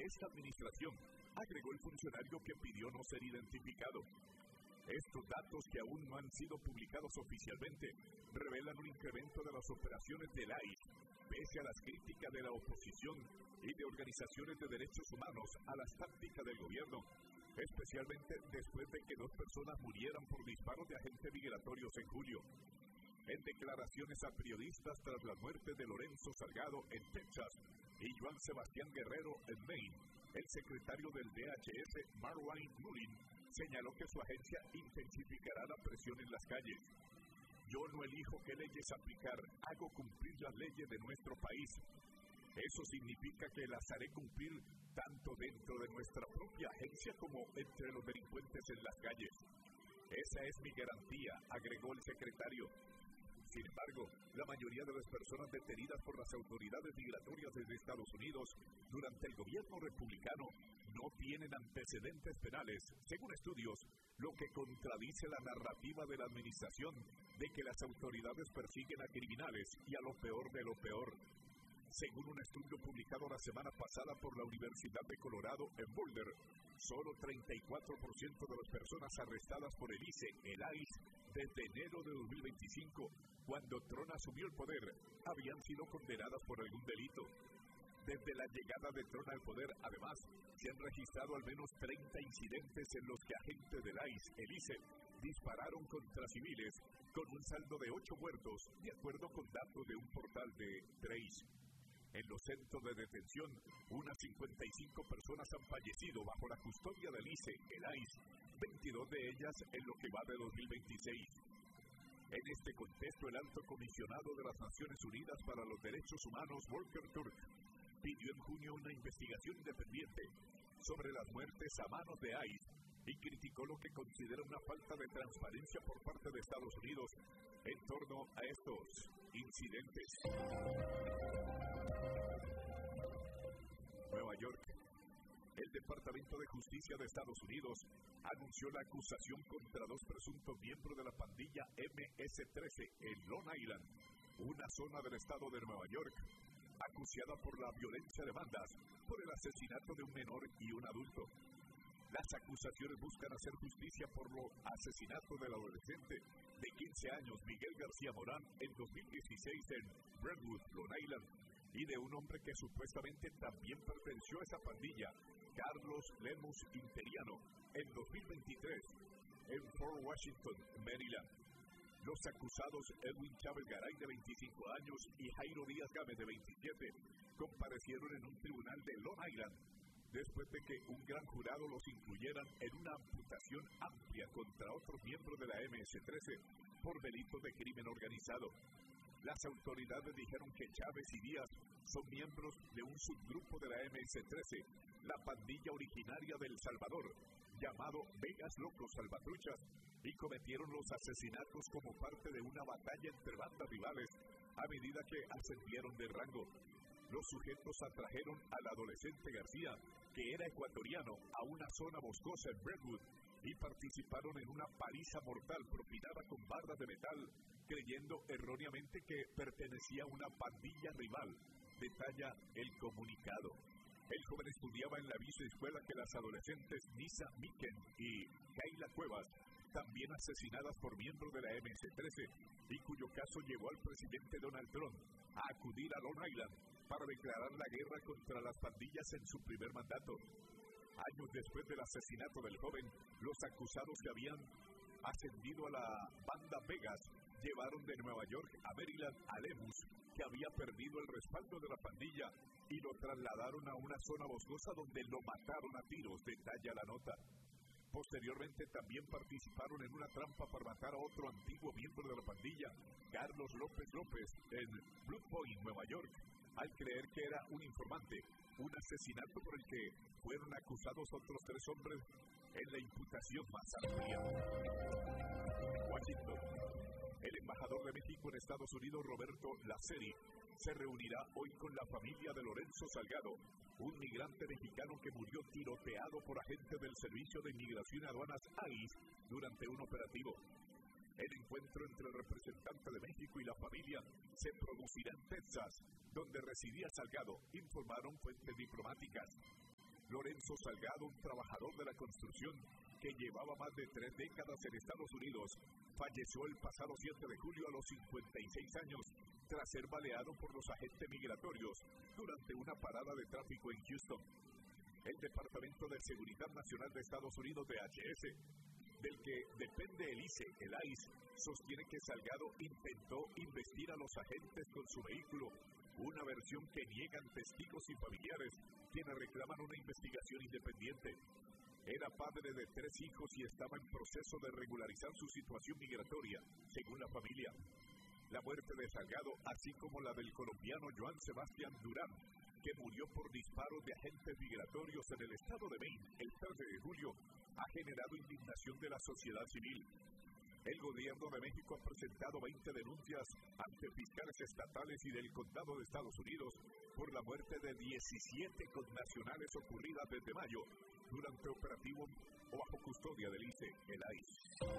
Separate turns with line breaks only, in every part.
esta administración, agregó el funcionario que pidió no ser identificado. Estos datos, que aún no han sido publicados oficialmente, revelan un incremento de las operaciones del ICE, pese a las críticas de la oposición y de organizaciones de derechos humanos a las tácticas del gobierno, especialmente después de que 2 personas murieran por disparos de agentes migratorios en julio. En declaraciones a periodistas tras la muerte de Lorenzo Salgado en Texas y Joan Sebastián Guerrero en Maine, el secretario del DHS, Marwan Mullin, señaló que su agencia intensificará la presión en las calles. Yo no elijo qué leyes aplicar, hago cumplir las leyes de nuestro país. Eso significa que las haré cumplir tanto dentro de nuestra propia agencia como entre los delincuentes en las calles. Esa es mi garantía, agregó el secretario. Sin embargo, la mayoría de las personas detenidas por las autoridades migratorias de Estados Unidos durante el gobierno republicano no tienen antecedentes penales, según estudios, lo que contradice la narrativa de la administración de que las autoridades persiguen a criminales y a lo peor de lo peor. Según un estudio publicado la semana pasada por la Universidad de Colorado en Boulder, solo 34% de las personas arrestadas por el ICE, desde enero de 2025, cuando Trump asumió el poder, habían sido condenadas por algún delito. Desde la llegada de Trump al poder, además, se han registrado al menos 30 incidentes en los que agentes del ICE dispararon contra civiles, con un saldo de 8 muertos, de acuerdo con datos de un portal de Trace. En los centros de detención, unas 55 personas han fallecido bajo la custodia del ICE, 22 de ellas en lo que va de 2026. En este contexto, el alto comisionado de las Naciones Unidas para los Derechos Humanos, Volker Turk, pidió en junio una investigación independiente sobre las muertes a manos de ICE y criticó lo que considera una falta de transparencia por parte de Estados Unidos en torno a estos incidentes. Nueva York. El Departamento de Justicia de Estados Unidos anunció la acusación contra 2 presuntos miembros de la pandilla MS-13 en Long Island, una zona del estado de Nueva York, acusada por la violencia de bandas por el asesinato de un menor y un adulto. Las acusaciones buscan hacer justicia por los asesinatos del adolescente de 15 años Miguel García Morán en 2016 en Brentwood, Long Island, y de un hombre que supuestamente también perteneció a esa pandilla, Carlos Lemus Interiano, en 2023 en Fort Washington, Maryland. Los acusados Edwin Chávez Garay, de 25 años, y Jairo Díaz Gámez, de 27, comparecieron en un tribunal de Long Island después de que un gran jurado los incluyeran en una imputación amplia contra otros miembros de la MS-13 por delitos de crimen organizado. Las autoridades dijeron que Chávez y Díaz son miembros de un subgrupo de la MS-13, la pandilla originaria de El Salvador, llamado Vegas Locos Salvatruchas, y cometieron los asesinatos como parte de una batalla entre bandas rivales a medida que ascendieron de rango. Los sujetos atrajeron al adolescente García, que era ecuatoriano, a una zona boscosa en Brentwood y participaron en una paliza mortal propinada con barras de metal, creyendo erróneamente que pertenecía a una pandilla rival, detalla el comunicado. El joven estudiaba en la misma escuela que las adolescentes Nisa Miken y Kayla Cuevas, también asesinadas por miembros de la MS-13, y cuyo caso llevó al presidente Donald Trump a acudir a Long Island para declarar la guerra contra las pandillas en su primer mandato. Años después del asesinato del joven, los acusados que habían ascendido a la banda Vegas llevaron de Nueva York a Maryland a Lemus, que había perdido el respaldo de la pandilla, y lo trasladaron a una zona boscosa donde lo mataron a tiros, detalla la nota. Posteriormente también participaron en una trampa para matar a otro antiguo miembro de la pandilla, Carlos López López, en Blue Point, Nueva York, al creer que era un informante, un asesinato por el que fueron acusados otros 3 hombres en la imputación más amplia. Washington. El embajador de México en Estados Unidos, Roberto Laceri, se reunirá hoy con la familia de Lorenzo Salgado, un migrante mexicano que murió tiroteado por agentes del Servicio de Inmigración y Aduanas ICE durante un operativo. El encuentro entre el representante de México y la familia se producirá en Texas, donde residía Salgado, informaron fuentes diplomáticas. Lorenzo Salgado, un trabajador de la construcción que llevaba más de 3 décadas en Estados Unidos, falleció el pasado 7 de julio a los 56 años tras ser baleado por los agentes migratorios durante una parada de tráfico en Houston. El Departamento de Seguridad Nacional de Estados Unidos, DHS, del que depende el ICE, sostiene que Salgado intentó investir a los agentes con su vehículo, una versión que niegan testigos y familiares, quienes reclaman una investigación independiente. Era padre de 3 hijos y estaba en proceso de regularizar su situación migratoria, según la familia. La muerte de Salgado, así como la del colombiano Joan Sebastián Durán, que murió por disparos de agentes migratorios en el estado de Maine el 13 de julio, ha generado indignación de la sociedad civil. El gobierno de México ha presentado 20 denuncias ante fiscales estatales y del condado de Estados Unidos por la muerte de 17 connacionales ocurridas desde mayo durante operativo o bajo custodia del ICE, el ICE.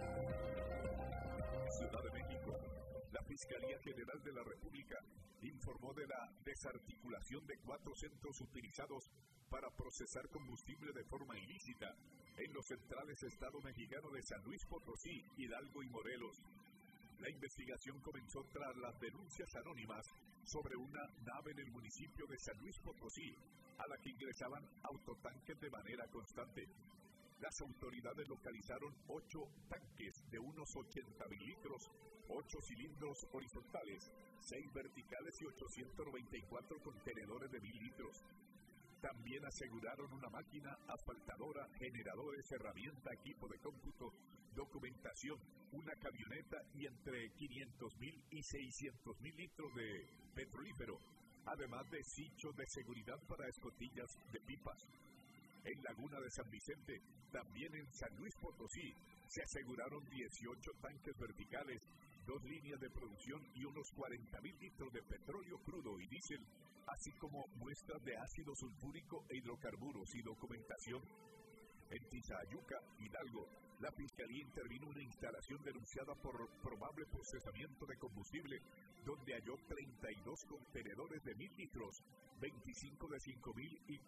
Ciudad de México. La Fiscalía General de la República informó de la desarticulación de 4 centros utilizados para procesar combustible de forma ilícita en los centrales estados mexicanos de San Luis Potosí, Hidalgo y Morelos. La investigación comenzó tras las denuncias anónimas sobre una nave en el municipio de San Luis Potosí, a la que ingresaban autotanques de manera constante. Las autoridades localizaron 8 tanques de unos 80,000 litros, 8 cilindros horizontales, 6 verticales y 894 contenedores de 1,000 litros. También aseguraron una máquina asfaltadora, generadores, herramienta, equipo de cómputo, documentación, una camioneta y entre 500,000 y 600,000 litros de petrolífero, además de sichos de seguridad para escotillas de pipas. En Laguna de San Vicente, también en San Luis Potosí, se aseguraron 18 tanques verticales, 2 líneas de producción y unos 40,000 litros de petróleo crudo y diésel, así como muestras de ácido sulfúrico e hidrocarburos y documentación. En Tizayuca, Hidalgo, la Fiscalía intervino en una instalación denunciada por probable procesamiento de combustible, donde halló 32 contenedores de 1,000 litros, 25 de 5,000 y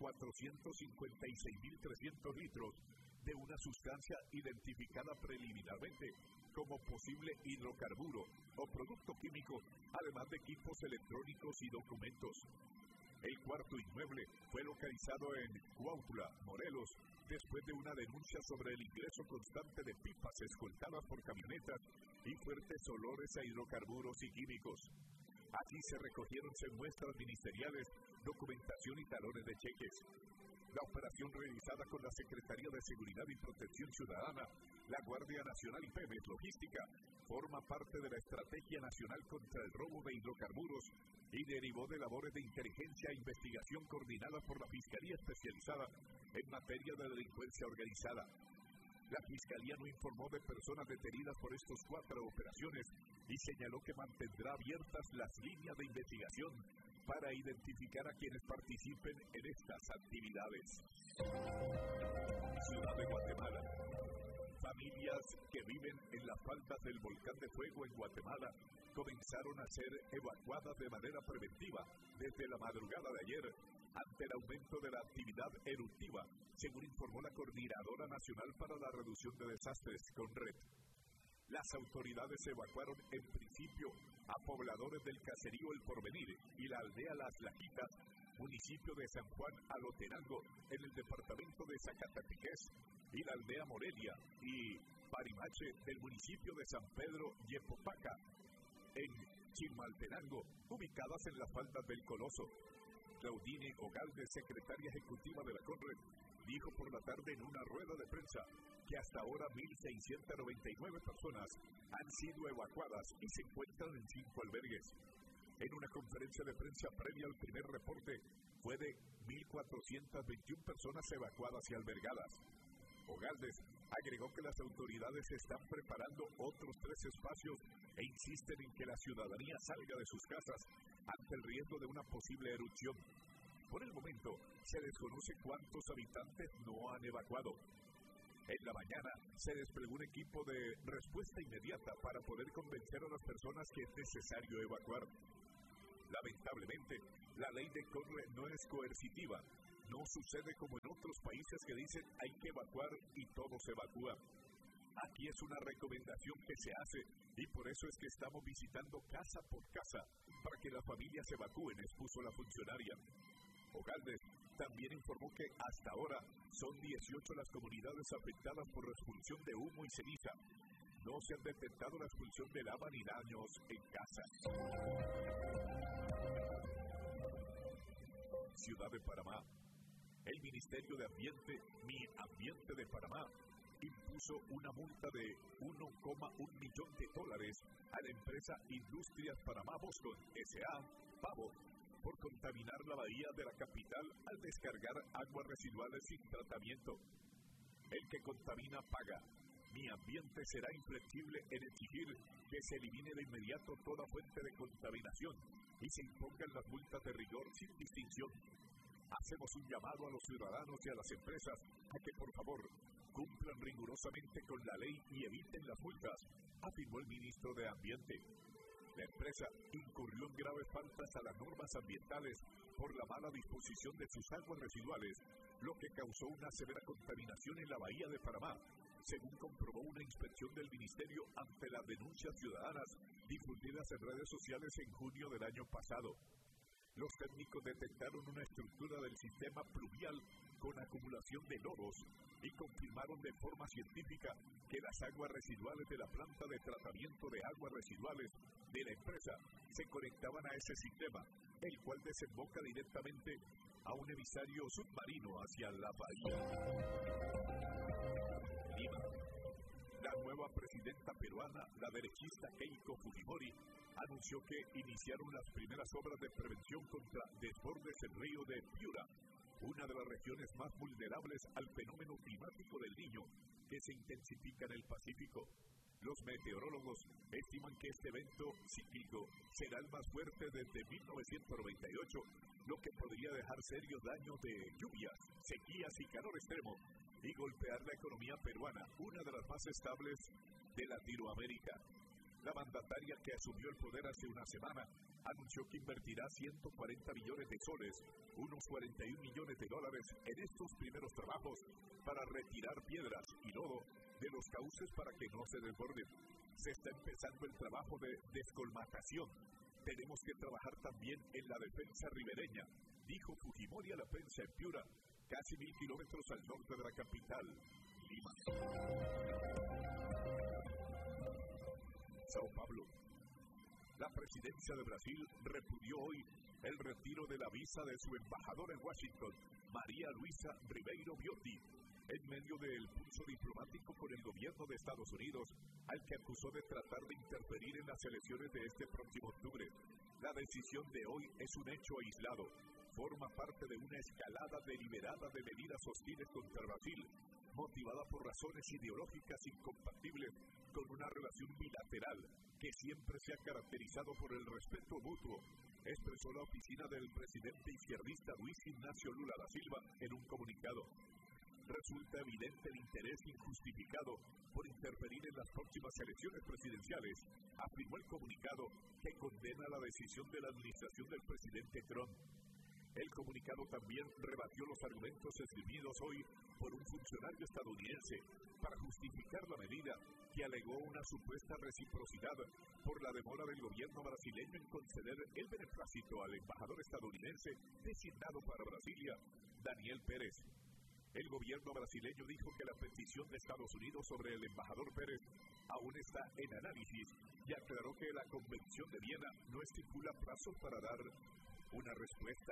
456,300 litros de una sustancia identificada preliminarmente como posible hidrocarburo o producto químico, además de equipos electrónicos y documentos. El cuarto inmueble fue localizado en Cuautla, Morelos, después de una denuncia sobre el ingreso constante de pipas escoltadas por camionetas y fuertes olores a hidrocarburos y químicos. Allí se recogieron muestras ministeriales, documentación y talones de cheques. La operación realizada con la Secretaría de Seguridad y Protección Ciudadana, la Guardia Nacional y Pemex Logística, forma parte de la Estrategia Nacional contra el Robo de Hidrocarburos y derivó de labores de inteligencia e investigación coordinadas por la Fiscalía Especializada en materia de delincuencia organizada. La Fiscalía no informó de personas detenidas por estos 4 operaciones y señaló que mantendrá abiertas las líneas de investigación para identificar a quienes participen en estas actividades. Ciudad de Guatemala. Familias que viven en las faldas del volcán de fuego en Guatemala comenzaron a ser evacuadas de manera preventiva desde la madrugada de ayer ante el aumento de la actividad eruptiva, según informó la Coordinadora Nacional para la Reducción de Desastres, CONRED. Las autoridades evacuaron en principio a pobladores del caserío El Porvenir y la aldea Las Lajitas, municipio de San Juan Alotenango, en el departamento de Zacatepec, y la aldea Morelia y Parimache del municipio de San Pedro Yepopaca, en Chimaltenango, ubicadas en las faldas del Coloso. Claudine Ogalde, secretaria ejecutiva de la CONRED, dijo por la tarde en una rueda de prensa que hasta ahora 1,699 personas han sido evacuadas y se encuentran en 5 albergues. En una conferencia de prensa previa al primer reporte, fue de 1,421 personas evacuadas y albergadas. Ogaldes agregó que las autoridades están preparando otros 3 espacios e insisten en que la ciudadanía salga de sus casas ante el riesgo de una posible erupción. Por el momento, se desconoce cuántos habitantes no han evacuado. En la mañana, se desplegó un equipo de respuesta inmediata para poder convencer a las personas que es necesario evacuar. Lamentablemente, la ley de CONRED no es coercitiva, No sucede como en otros países que dicen hay que evacuar y todos evacúan. Aquí es una recomendación que se hace y por eso es que estamos visitando casa por casa para que las familias evacúen, expuso la funcionaria. Ogaldes también informó que hasta ahora son 18 las comunidades afectadas por la expulsión de humo y ceniza. No se han detectado la expulsión de lava ni daños en casa. Ciudad de Panamá. El Ministerio de Ambiente, Mi Ambiente de Panamá, impuso una multa de $1,1 millón a la empresa Industrias Panamá Boston S.A. Pavo por contaminar la bahía de la capital al descargar aguas residuales sin tratamiento. El que contamina paga. Mi Ambiente será inflexible en exigir que se elimine de inmediato toda fuente de contaminación y se impongan las multas de rigor sin distinción. Hacemos un llamado a los ciudadanos y a las empresas a que por favor cumplan rigurosamente con la ley y eviten las multas, afirmó el ministro de Ambiente. La empresa incurrió en graves faltas a las normas ambientales por la mala disposición de sus aguas residuales, lo que causó una severa contaminación en la bahía de Panamá, según comprobó una inspección del ministerio ante las denuncias ciudadanas difundidas en redes sociales en junio del año pasado. Los técnicos detectaron una estructura del sistema pluvial con acumulación de lodos y confirmaron de forma científica que las aguas residuales de la planta de tratamiento de aguas residuales de la empresa se conectaban a ese sistema, el cual desemboca directamente a un emisario submarino hacia la bahía. Lima. La nueva presidenta peruana, la derechista Keiko Fujimori, anunció que iniciaron las primeras obras de prevención contra desbordes del río de Piura, una de las regiones más vulnerables al fenómeno climático del Niño, que se intensifica en el Pacífico. Los meteorólogos estiman que este evento cíclico será el más fuerte desde 1998, lo que podría dejar serios daños de lluvias, sequías y calor extremo, y golpear la economía peruana, una de las más estables de Latinoamérica. La mandataria, que asumió el poder hace una semana, anunció que invertirá 140 millones de soles, unos $41 millones, en estos primeros trabajos para retirar piedras y lodo de los cauces para que no se desborden. Se está empezando el trabajo de descolmatación. Tenemos que trabajar también en la defensa ribereña, dijo Fujimori a la prensa en Piura, casi 1.000 kilómetros al norte de la capital, Lima. Sao Paulo. La presidencia de Brasil repudió hoy el retiro de la visa de su embajadora en Washington, María Luisa Ribeiro Viotti, en medio del pulso diplomático con el gobierno de Estados Unidos, al que acusó de tratar de interferir en las elecciones de este próximo octubre. La decisión de hoy es un hecho aislado, forma parte de una escalada deliberada de medidas hostiles contra Brasil, motivada por razones ideológicas incompatibles con una relación bilateral que siempre se ha caracterizado por el respeto mutuo, expresó la oficina del presidente izquierdista Luis Ignacio Lula da Silva en un comunicado. Resulta evidente el interés injustificado por interferir en las próximas elecciones presidenciales, afirmó el comunicado, que condena la decisión de la administración del presidente Trump. El comunicado también rebatió los argumentos esgrimidos hoy por un funcionario estadounidense para justificar la medida, que alegó una supuesta reciprocidad por la demora del gobierno brasileño en conceder el beneplácito al embajador estadounidense designado para Brasilia, Daniel Pérez. El gobierno brasileño dijo que la petición de Estados Unidos sobre el embajador Pérez aún está en análisis y aclaró que la Convención de Viena no estipula plazos para dar una respuesta.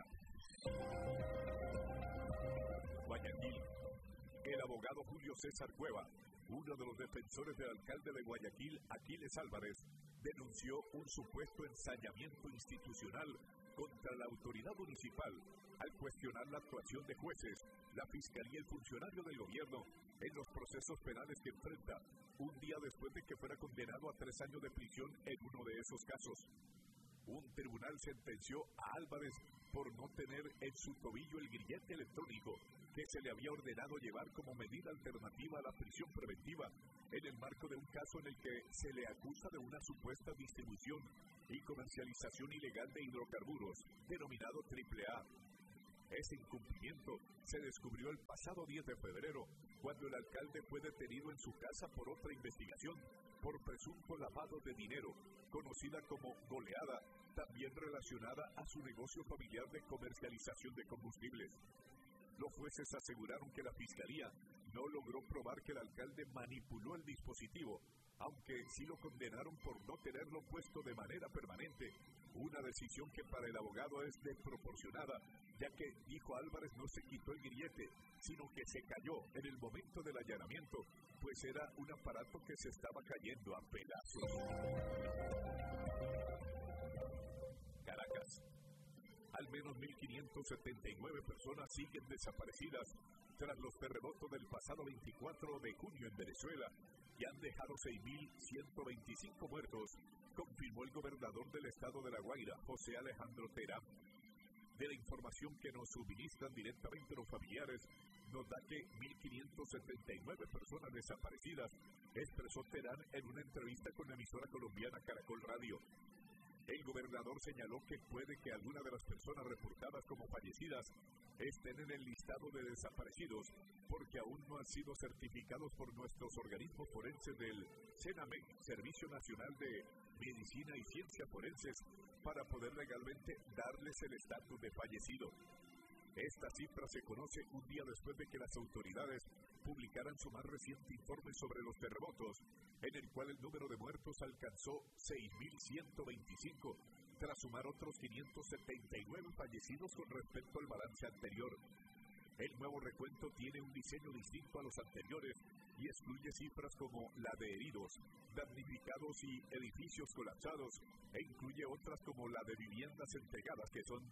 Guayaquil. El abogado Julio César Cueva, uno de los defensores del alcalde de Guayaquil, Aquiles Álvarez, denunció un supuesto ensañamiento institucional contra la autoridad municipal al cuestionar la actuación de jueces, la fiscalía y el funcionario del gobierno en los procesos penales que enfrenta, un día después de que fuera condenado a 3 años de prisión en uno de esos casos. Un tribunal sentenció a Álvarez por no tener en su tobillo el grillete electrónico que se le había ordenado llevar como medida alternativa a la prisión preventiva en el marco de un caso en el que se le acusa de una supuesta distribución y comercialización ilegal de hidrocarburos, denominado AAA. Ese incumplimiento se descubrió el pasado 10 de febrero, cuando el alcalde fue detenido en su casa por otra investigación por presunto lavado de dinero, conocida como goleada, también relacionada a su negocio familiar de comercialización de combustibles. Los jueces aseguraron que la Fiscalía no logró probar que el alcalde manipuló el dispositivo, aunque sí lo condenaron por no tenerlo puesto de manera permanente, una decisión que para el abogado es desproporcionada, ya que, dijo Álvarez, no se quitó el grillete, sino que se cayó en el momento del allanamiento, pues era un aparato que se estaba cayendo a pedazos. Caracas. Al menos 1.579 personas siguen desaparecidas tras los terremotos del pasado 24 de junio en Venezuela, que han dejado 6.125 muertos, confirmó el gobernador del estado de La Guaira, José Alejandro Terán. De la información que nos suministran directamente los familiares, nos da que 1.579 personas desaparecidas, expresó Terán en una entrevista con la emisora colombiana Caracol Radio. El gobernador señaló que puede que algunas de las personas reportadas como fallecidas estén en el listado de desaparecidos porque aún no han sido certificados por nuestros organismos forenses del CENAMEC, Servicio Nacional de Medicina y Ciencias Forenses, para poder legalmente darles el estatus de fallecido. Esta cifra se conoce un día después de que las autoridades publicaran su más reciente informe sobre los terremotos, en el cual el número de muertos alcanzó 6.125, tras sumar otros 579 fallecidos con respecto al balance anterior. El nuevo recuento tiene un diseño distinto a los anteriores y excluye cifras como la de heridos, damnificados y edificios colapsados, e incluye otras como la de viviendas entregadas, que son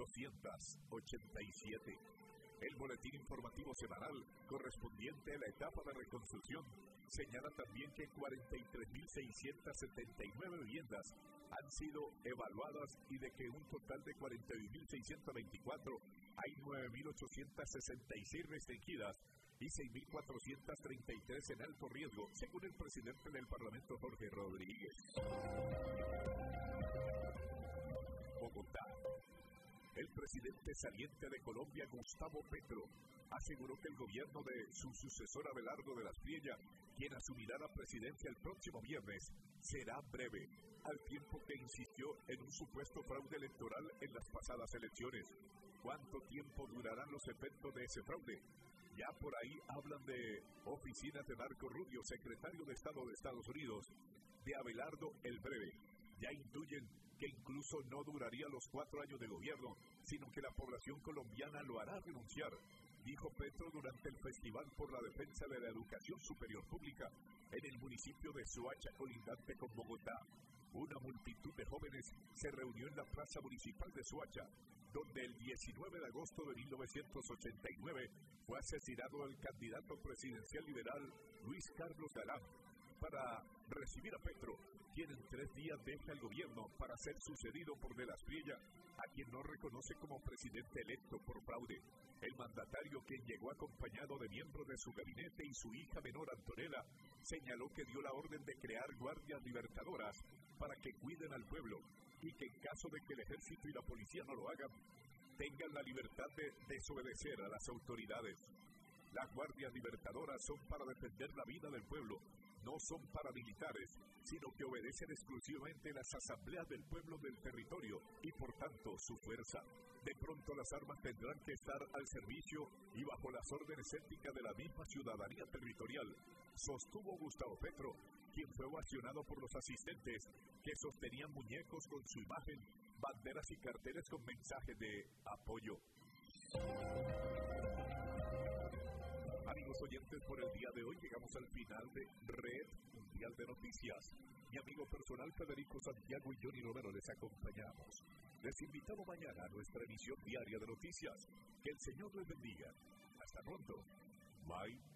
287. El boletín informativo semanal, correspondiente a la etapa de reconstrucción, señala también que 43.679 viviendas han sido evaluadas y de que un total de 41.624 hay 9.866 restringidas y 6.433 en alto riesgo, según el presidente del Parlamento, Jorge Rodríguez. Bogotá. El presidente saliente de Colombia, Gustavo Petro, aseguró que el gobierno de su sucesor Abelardo de la Espriella, quien asumirá la presidencia el próximo viernes, será breve, al tiempo que insistió en un supuesto fraude electoral en las pasadas elecciones. ¿Cuánto tiempo durarán los efectos de ese fraude? Ya por ahí hablan de oficinas de Marco Rubio, secretario de Estado de Estados Unidos, de Abelardo el Breve. Ya intuyen que incluso no duraría los 4 años de gobierno, sino que la población colombiana lo hará renunciar, dijo Petro durante el Festival por la Defensa de la Educación Superior Pública en el municipio de Soacha, colindante con Bogotá. Una multitud de jóvenes se reunió en la plaza municipal de Soacha, donde el 19 de agosto de 1989 fue asesinado el candidato presidencial liberal Luis Carlos Galán, para recibir a Petro, quien en 3 días deja el gobierno para ser sucedido por De la Espriella, a quien no reconoce como presidente electo por fraude. El mandatario, quien llegó acompañado de miembros de su gabinete y su hija menor Antonella, señaló que dio la orden de crear guardias libertadoras para que cuiden al pueblo y que en caso de que el ejército y la policía no lo hagan, tengan la libertad de desobedecer a las autoridades. Las guardias libertadoras son para defender la vida del pueblo, no son paramilitares, sino que obedecen exclusivamente las asambleas del pueblo del territorio y por tanto su fuerza. De pronto las armas tendrán que estar al servicio y bajo las órdenes éticas de la misma ciudadanía territorial, sostuvo Gustavo Petro, quien fue ovacionado por los asistentes que sostenían muñecos con su imagen, banderas y carteles con mensajes de apoyo. Amigos oyentes, por el día de hoy llegamos al final de Red Mundial de Noticias. Mi amigo personal Federico Santiago y Johnny Romero les acompañamos. Les invitamos mañana a nuestra emisión diaria de noticias. Que el Señor les bendiga. Hasta pronto. Bye.